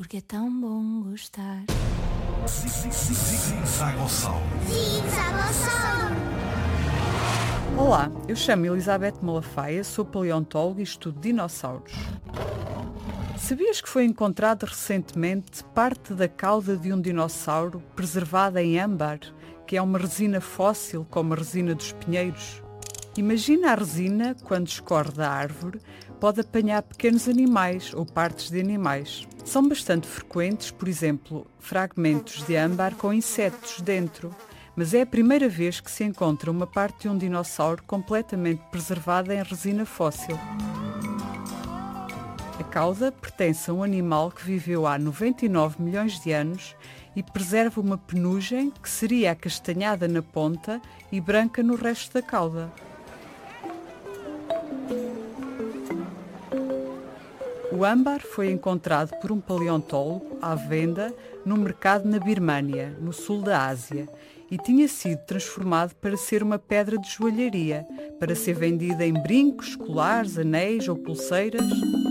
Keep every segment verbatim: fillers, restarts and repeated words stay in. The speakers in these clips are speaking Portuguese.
porque é tão bom gostar. Zigzagossauro. Zigzagossauro. Olá, eu chamo Elizabeth Malafaia, sou paleontóloga e estudo dinossauros. Sabias que foi encontrada recentemente parte da cauda de um dinossauro preservada em âmbar, que é uma resina fóssil como a resina dos pinheiros? Imagina a resina, quando escorre da árvore, pode apanhar pequenos animais ou partes de animais. São bastante frequentes, por exemplo, fragmentos de âmbar com insetos dentro, mas é a primeira vez que se encontra uma parte de um dinossauro completamente preservada em resina fóssil. A cauda pertence a um animal que viveu há noventa e nove milhões de anos e preserva uma penugem que seria acastanhada na ponta e branca no resto da cauda. O âmbar foi encontrado por um paleontólogo à venda num mercado na Birmânia, no sul da Ásia, e tinha sido transformado para ser uma pedra de joalharia, para ser vendida em brincos, colares, anéis ou pulseiras.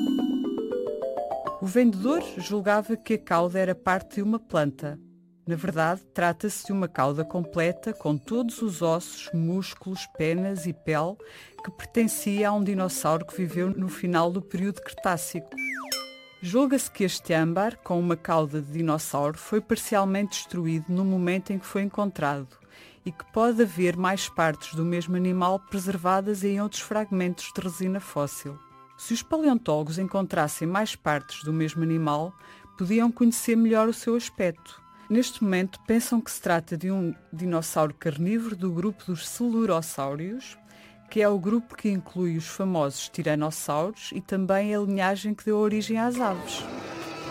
O vendedor julgava que a cauda era parte de uma planta. Na verdade, trata-se de uma cauda completa com todos os ossos, músculos, penas e pele que pertencia a um dinossauro que viveu no final do período Cretácico. Julga-se que este âmbar, com uma cauda de dinossauro, foi parcialmente destruído no momento em que foi encontrado e que pode haver mais partes do mesmo animal preservadas em outros fragmentos de resina fóssil. Se os paleontólogos encontrassem mais partes do mesmo animal, podiam conhecer melhor o seu aspecto. Neste momento, pensam que se trata de um dinossauro carnívoro do grupo dos celurossauros, que é o grupo que inclui os famosos tiranossauros e também a linhagem que deu origem às aves.